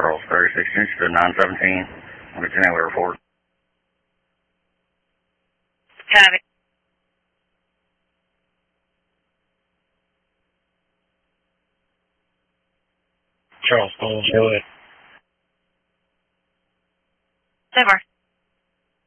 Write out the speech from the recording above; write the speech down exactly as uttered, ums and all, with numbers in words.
Charles, thirty-six inch to nine seventeen. I'll get your name report. Copy. Charles, go ahead. So far.